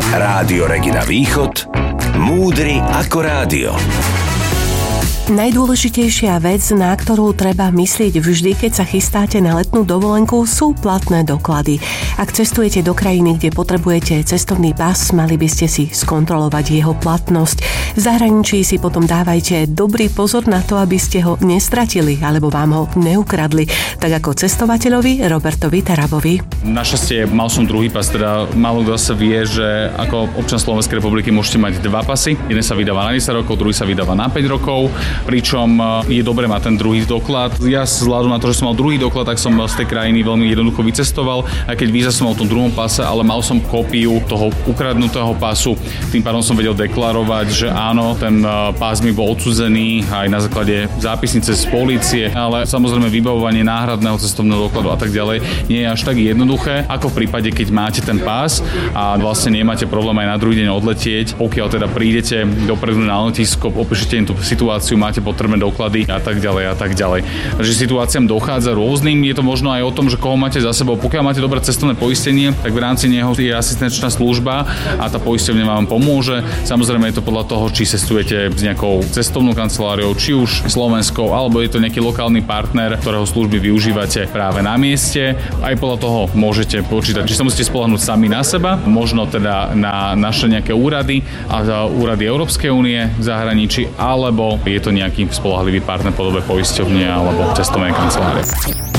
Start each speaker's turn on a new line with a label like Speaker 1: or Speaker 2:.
Speaker 1: Rádio Regina Východ. Múdry ako rádio.
Speaker 2: Najdôležitejšia vec, na ktorú treba myslieť vždy, keď sa chystáte na letnú dovolenku, sú platné doklady. Ak cestujete do krajiny, kde potrebujete cestovný pas, mali by ste si skontrolovať jeho platnosť. V zahraničí si potom dávajte dobrý pozor na to, aby ste ho nestratili alebo vám ho neukradli, tak ako cestovateľovi Robertovi Tarabovi.
Speaker 3: Našťastie mal som druhý pas, teda málo kto sa vie, že ako občan Slovenskej republiky môžete mať dva pasy. Jeden sa vydáva na 10 rokov, druhý sa vydáva na 5 rokov. Pričom je dobré mať ten druhý doklad. Ja vzhľadom na to, že som mal druhý doklad, tak som z tej krajiny veľmi jednoducho vycestoval. Aj keď víza som mal v tom druhom pase, ale mal som kópiu toho ukradnutého pasu. Tým pádom som vedel deklarovať, že áno, ten pás mi bol odsudzený aj na základe zápisnice z polície, ale samozrejme vybavovanie náhradného cestovného dokladu a tak ďalej nie je až tak jednoduché, ako v prípade, keď máte ten pás a vlastne nemáte problém aj na druhý deň odletieť. Pokiaľ teda prídete dopredu na letisko, opíšete im tú situáciu, máte potrebné doklady a tak ďalej a tak ďalej. Takže situáciám dochádza rôznym. Je to možno aj o tom, že koho máte za sebou. Pokiaľ máte dobré cestovné poistenie, tak v rámci neho je asistenčná služba a tá poisťovňa vám pomôže. Samozrejme je to podľa toho, či cestujete s nejakou cestovnou kanceláriou, či už slovenskou, alebo je to nejaký lokálny partner, ktorého služby využívate práve na mieste. Aj podľa toho môžete počítať, či sa musíte spoľahnúť sami na seba, možno teda na naše nejaké úrady a úrady Európskej únie v zahraničí, alebo je to nejaký spoľahlivý partner v podobe poisťovne alebo cestovnej kancelárie.